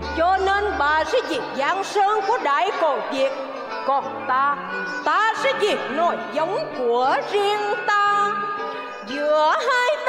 cho nên bà sẽ diệt Giang Sơn của Đại Cổ Việt. Còn ta sẽ diệt nòi giống của riêng ta. Giữa hai